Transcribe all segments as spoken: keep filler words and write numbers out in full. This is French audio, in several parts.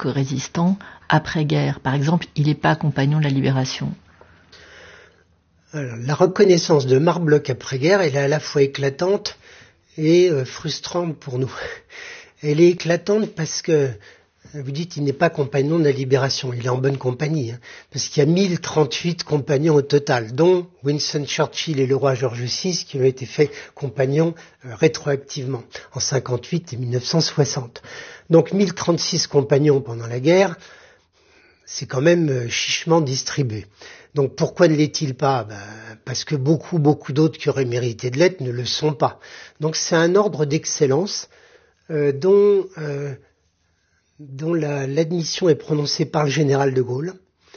que résistant après-guerre. Par exemple, il n'est pas compagnon de la Libération. Alors, la reconnaissance de Marc Bloch après-guerre, elle est à la fois éclatante et euh, frustrante pour nous. Elle est éclatante parce que, vous dites, il n'est pas compagnon de la Libération. Il est en bonne compagnie, hein, parce qu'il y a mille trente-huit compagnons au total, dont Winston Churchill et le roi George six, qui ont été faits compagnons euh, rétroactivement, en cinquante-huit et mille neuf cent soixante. Donc mille trente-six compagnons pendant la guerre, c'est quand même euh, chichement distribué. Donc pourquoi ne l'est-il pas? Ben, parce que beaucoup, beaucoup d'autres qui auraient mérité de l'être ne le sont pas. Donc c'est un ordre d'excellence euh, dont... Euh, dont la, l'admission est prononcée par le général de Gaulle.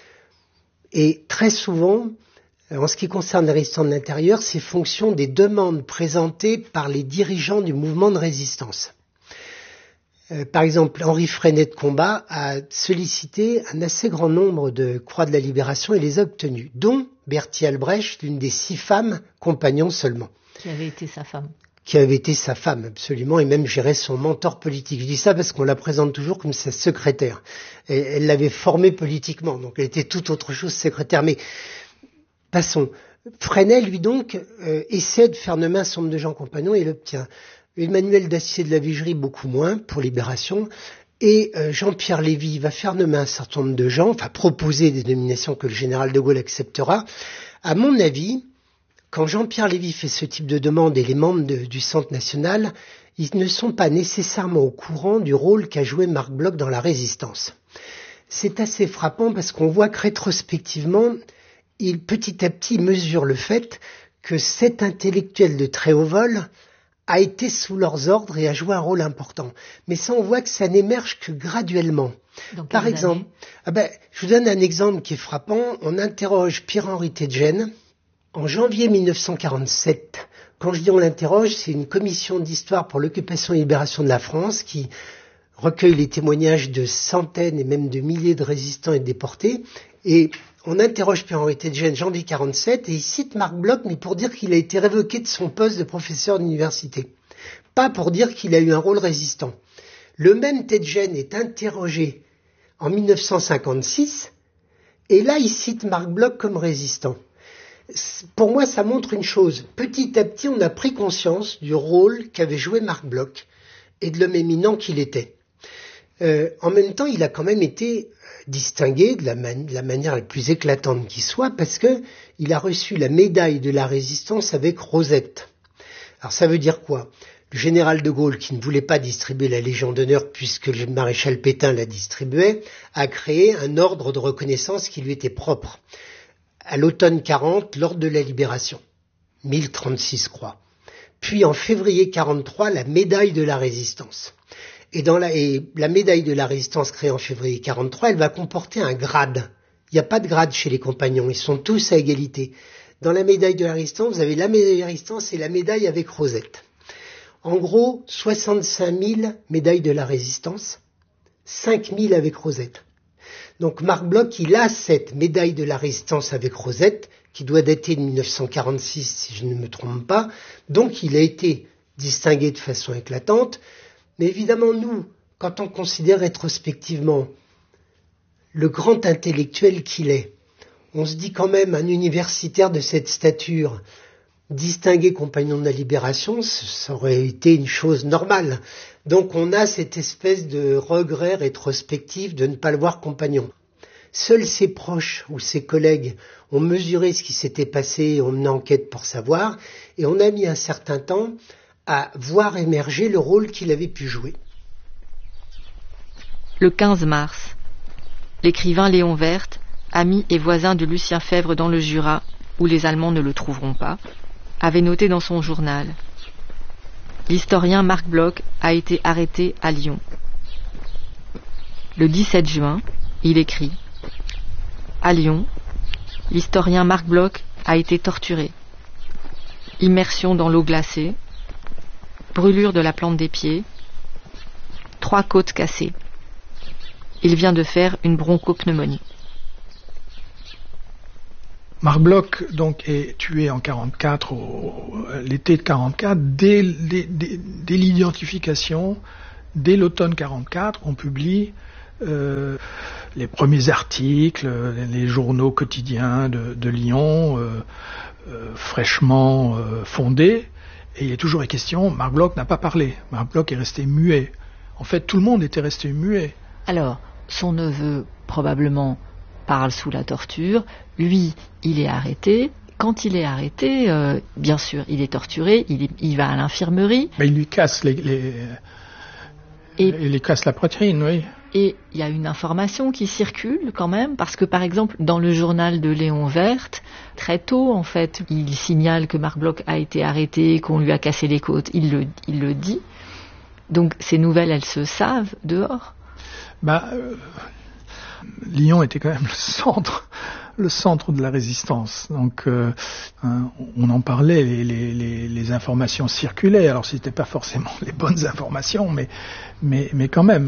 Et très souvent, en ce qui concerne les résistants de l'intérieur, c'est fonction des demandes présentées par les dirigeants du mouvement de résistance. Euh, par exemple, Henri Freinet de Combat a sollicité un assez grand nombre de croix de la Libération et les a obtenues, dont Berthier Albrecht, l'une des six femmes compagnons seulement. Qui avait été sa femme. Qui avait été sa femme, absolument, et même gérait son mentor politique. Je dis ça parce qu'on la présente toujours comme sa secrétaire. Et elle l'avait formée politiquement, donc elle était tout autre chose, secrétaire. Mais passons. Freinet, lui donc, euh, essaie de faire nommer un certain nombre de gens compagnons et l'obtient. Emmanuel Dacier de la Vigerie, beaucoup moins, pour Libération. Et euh, Jean-Pierre Lévy va faire nommer un certain nombre de gens, enfin proposer des nominations que le général de Gaulle acceptera. À mon avis, quand Jean-Pierre Lévy fait ce type de demande et les membres de, du Centre national, ils ne sont pas nécessairement au courant du rôle qu'a joué Marc Bloch dans la résistance. C'est assez frappant parce qu'on voit que rétrospectivement, il petit à petit mesure le fait que cet intellectuel de très haut vol a été sous leurs ordres et a joué un rôle important. Mais ça, on voit que ça n'émerge que graduellement. Par exemple, ah ben, je vous donne un exemple qui est frappant. On interroge Pierre-Henri Tedgen, en janvier mille neuf cent quarante-sept, quand je dis on l'interroge, c'est une commission d'histoire pour l'occupation et libération de la France qui recueille les témoignages de centaines et même de milliers de résistants et de déportés. Et on interroge Pierre-Henri Tedgen, janvier quarante-sept, et il cite Marc Bloch, mais pour dire qu'il a été révoqué de son poste de professeur d'université. Pas pour dire qu'il a eu un rôle résistant. Le même Tedgen est interrogé en mille neuf cent cinquante-six, et là il cite Marc Bloch comme résistant. Pour moi, ça montre une chose. Petit à petit, on a pris conscience du rôle qu'avait joué Marc Bloch et de l'homme éminent qu'il était. Euh, en même temps, il a quand même été distingué de la, man- de la manière la plus éclatante qui soit parce que il a reçu la médaille de la résistance avec Rosette. Alors ça veut dire quoi? Le général de Gaulle, qui ne voulait pas distribuer la Légion d'honneur puisque le maréchal Pétain la distribuait, a créé un ordre de reconnaissance qui lui était propre. À l'automne quarante, l'ordre de la Libération, mille trente-six croix. Puis en février quarante-trois, la médaille de la Résistance. Et, dans la, et la médaille de la Résistance créée en février quarante-trois, elle va comporter un grade. Il n'y a pas de grade chez les compagnons, ils sont tous à égalité. Dans la médaille de la Résistance, vous avez la médaille de la Résistance et la médaille avec Rosette. En gros, soixante-cinq mille médailles de la Résistance, cinq mille avec Rosette. Donc Marc Bloch, il a cette médaille de la Résistance avec Rosette, qui doit dater de mille neuf cent quarante-six, si je ne me trompe pas. Donc il a été distingué de façon éclatante. Mais évidemment, nous, quand on considère rétrospectivement le grand intellectuel qu'il est, on se dit quand même un universitaire de cette stature, distingué compagnon de la Libération, ça aurait été une chose normale. Donc on a cette espèce de regret rétrospectif de ne pas le voir compagnon. Seuls ses proches ou ses collègues ont mesuré ce qui s'était passé, ont mené enquête pour savoir, et on a mis un certain temps à voir émerger le rôle qu'il avait pu jouer. Le quinze mars, l'écrivain Léon Werth, ami et voisin de Lucien Febvre dans le Jura, où les Allemands ne le trouveront pas, avait noté dans son journal: l'historien Marc Bloch a été arrêté à Lyon. Le dix-sept juin, il écrit: à Lyon, l'historien Marc Bloch a été torturé. Immersion dans l'eau glacée, brûlure de la plante des pieds, trois côtes cassées. Il vient de faire une bronchopneumonie. Marc Bloch donc est tué en quarante-quatre, au, l'été de quarante-quatre. Dès, dès, dès, dès l'identification, dès l'automne quarante-quatre, on publie euh, les premiers articles, les journaux quotidiens de, de Lyon, euh, euh, fraîchement euh, fondés, et il est toujours question, Marc Bloch n'a pas parlé, Marc Bloch est resté muet. En fait, tout le monde était resté muet. Alors, son neveu, probablement, parle sous la torture. Lui, il est arrêté. Quand il est arrêté, euh, bien sûr, il est torturé, il, il va à l'infirmerie. Mais il lui casse les, les, et, il lui casse la poitrine, oui. Et il y a une information qui circule quand même, parce que par exemple, dans le journal de Léon Werth, très tôt, en fait, il signale que Marc Bloch a été arrêté, qu'on lui a cassé les côtes. Il le, il le dit. Donc ces nouvelles, elles se savent dehors. Bah, euh, Lyon était quand même le centre, le centre de la résistance. Donc, euh, hein, on en parlait, les, les, les, les informations circulaient. Alors, c'était pas forcément les bonnes informations, mais, mais, mais quand même.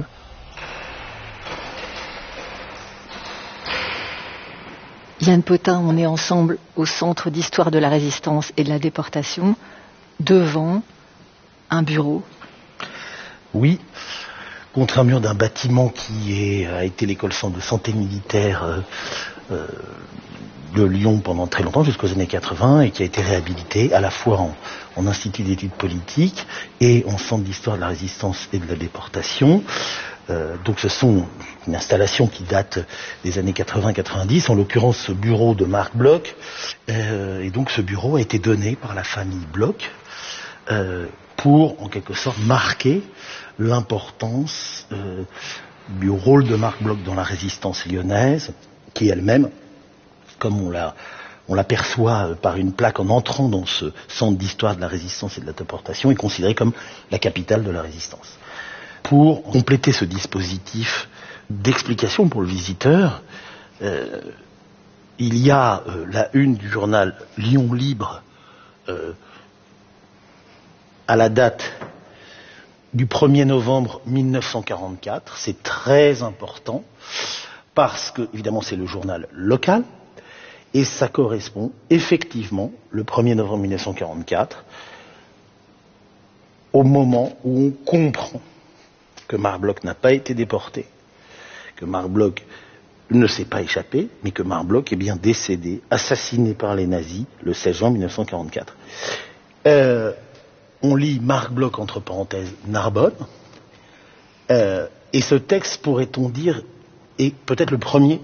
Yann Potin, on est ensemble au centre d'histoire de la résistance et de la déportation, devant un bureau. Oui. Contre un mur d'un bâtiment qui est, a été l'école centre de santé militaire euh, euh, de Lyon pendant très longtemps, jusqu'aux années quatre-vingts, et qui a été réhabilité à la fois en, en institut d'études politiques et en centre d'histoire de la résistance et de la déportation. Euh, donc ce sont une installation qui date des années quatre-vingts quatre-vingt-dix, en l'occurrence ce bureau de Marc Bloch, euh, et donc ce bureau a été donné par la famille Bloch euh, pour en quelque sorte marquer l'importance euh, du rôle de Marc Bloch dans la résistance lyonnaise, qui elle-même, comme on la, on l'aperçoit par une plaque en entrant dans ce centre d'histoire de la résistance et de la déportation, est considérée comme la capitale de la résistance. Pour compléter ce dispositif d'explication pour le visiteur, euh, il y a euh, la une du journal Lyon Libre euh, à la date du premier novembre mille neuf cent quarante-quatre. C'est très important parce que, évidemment, c'est le journal local et ça correspond effectivement, le premier novembre mille neuf cent quarante-quatre, au moment où on comprend que Marc Bloch n'a pas été déporté, que Marc Bloch ne s'est pas échappé, mais que Marc Bloch est bien décédé, assassiné par les nazis, le seize juin mille neuf cent quarante-quatre. Euh, on lit Marc Bloch, entre parenthèses, Narbonne, euh, et ce texte, pourrait-on dire, est peut-être le premier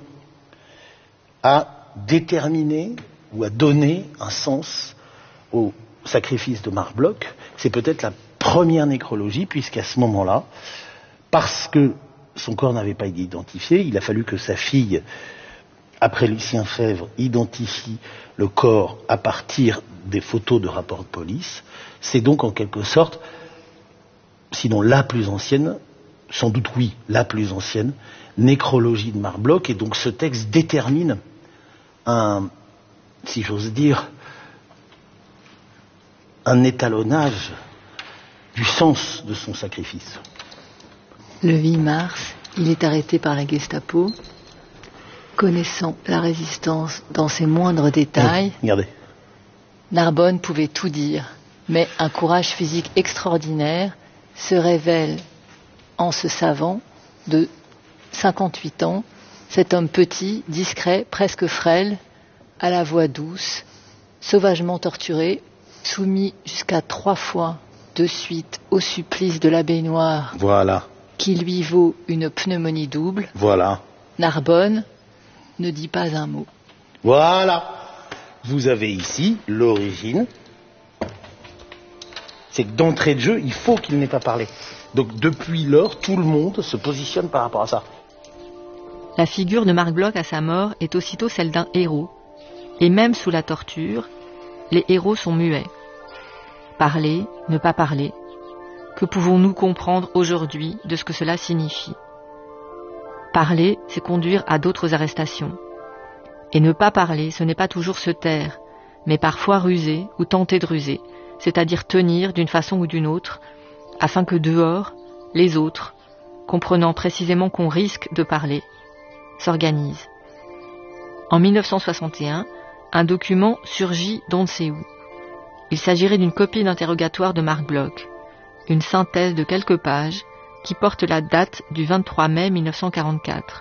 à déterminer ou à donner un sens au sacrifice de Marc Bloch. C'est peut-être la première nécrologie, puisqu'à ce moment-là, parce que son corps n'avait pas été identifié, il a fallu que sa fille, après Lucien Febvre, identifie le corps à partir des photos de rapports de police. C'est donc en quelque sorte, sinon la plus ancienne, sans doute oui, la plus ancienne, nécrologie de Marc Bloch, et donc ce texte détermine un, si j'ose dire, un étalonnage du sens de son sacrifice. Le huit mars, il est arrêté par la Gestapo, connaissant la résistance dans ses moindres détails. Mmh, regardez. Narbonne pouvait tout dire, mais un courage physique extraordinaire se révèle en ce savant de cinquante-huit ans, cet homme petit, discret, presque frêle, à la voix douce, sauvagement torturé, soumis jusqu'à trois fois de suite au supplice de la baignoire. Voilà. Qui lui vaut une pneumonie double. Voilà. Narbonne ne dit pas un mot. Voilà. Vous avez ici l'origine. C'est que d'entrée de jeu, il faut qu'il n'ait pas parlé. Donc depuis lors, tout le monde se positionne par rapport à ça. La figure de Marc Bloch à sa mort est aussitôt celle d'un héros. Et même sous la torture, les héros sont muets. Parler, ne pas parler. Que pouvons-nous comprendre aujourd'hui de ce que cela signifie ? Parler, c'est conduire à d'autres arrestations. Et ne pas parler, ce n'est pas toujours se taire, mais parfois ruser ou tenter de ruser, c'est-à-dire tenir d'une façon ou d'une autre, afin que dehors, les autres, comprenant précisément qu'on risque de parler, s'organisent. En mille neuf cent soixante et un, un document surgit d'on ne sait où. Il s'agirait d'une copie d'interrogatoire de Marc Bloch, une synthèse de quelques pages qui porte la date du vingt-trois mai mille neuf cent quarante-quatre.